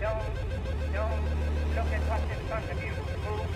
Don't look at what's in front of you. Move